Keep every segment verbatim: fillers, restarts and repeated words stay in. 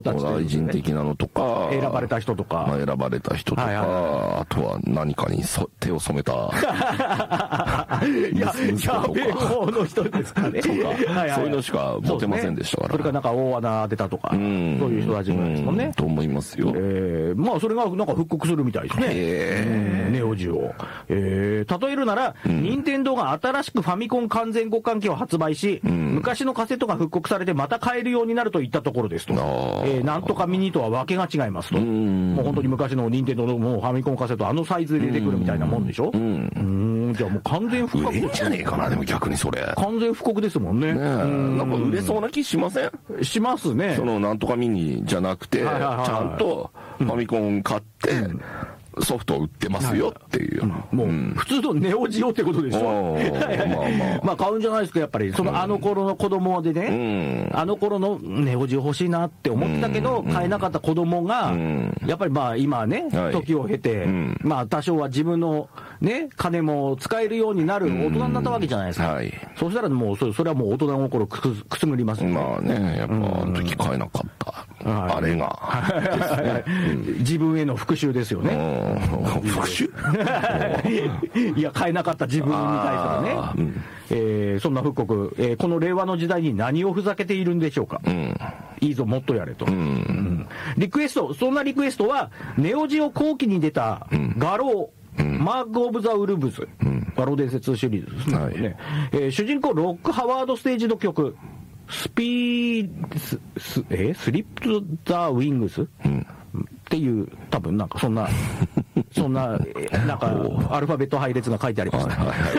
大臣的なのとか、 選ばれた人とか、 まあ、選ばれた人とか、はいはいはい、あとは何かにそ手を染めたいや、やべえ方の人ですかね。 とか、はいはい、そういうのしか持てませんでしたから。 それからなんか大穴出たとか、そういう人たちぐらいですもんね。 と思いますよ。 えー、まあそれがなんか復刻するみたいですね。えー、ネオジオ。えー、例えるなら、任天堂が新しくファミコン完全互換機を発売し、昔のカセットが復刻されてまた買えるようになるといったところですと。えー、なんとかミニとはわけが違いますと。もう本当に昔の任天堂のもうファミコンカセットあのサイズで出てくるみたいなもんでしょ。うん。うん、じゃあもう完全復刻。 売れんじゃねえかな、でも逆にそれ。 完全復刻ですもんね。ね、 なんか売れそうな気しません？ しますね。 そのなんとかミニじゃなくて、はいはいはいはい、ちゃんとファミコン買って、うん、ソフト売ってますよっていう、 はい、もう、うん、普通のネオジオってことでしょ。まあまあまあ買うんじゃないですか、やっぱりその、うん、あの頃の子供でね、うん、あの頃のネオジオ欲しいなって思ってたけど、うん、買えなかった子供が、うん、やっぱりまあ今ね、はい、時を経て、うん、まあ多少は自分のね金も使えるようになる大人になったわけじゃないですか。うんはい、そうしたらもうそれ、それはもう大人の頃くすくすぐりますよね。 まあね、やっぱあの時買えなかった、うん、あれが、 ねうん、自分への復讐ですよね。 復讐いや買えなかった自分に対してはね、うんえー、そんな復刻、えー、この令和の時代に何をふざけているんでしょうか、うん、いいぞもっとやれと、うんうん、リクエスト、そんなリクエストはネオジオ後期に出た画廊、うん、マーク・オブ・ザ・ウルブズ、うん、画廊伝説シリーズですね、はいねえー、主人公ロック・ハワードステージの曲スピーススえー、スリップ・ザ・ウィングス、うんっていう多分なんかそんなそんななんかアルファベット配列が書いてありました。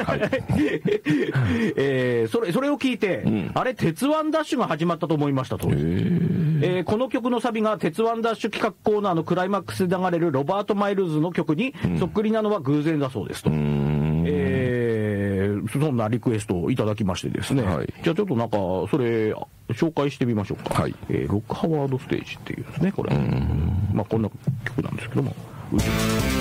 えー、それそれを聞いて、うん、あれ鉄腕ダッシュが始まったと思いましたと。えー、この曲のサビが鉄腕ダッシュ企画コーナーのクライマックスで流れるロバート・マイルズの曲にそっくりなのは偶然だそうですと。うん、えー、そんなリクエストをいただきましてですね。はい、じゃあちょっとなんかそれ紹介してみましょうか。はい、えー、ロックハワードステージっていうですねこれ。うんまあこんな曲なんですけども。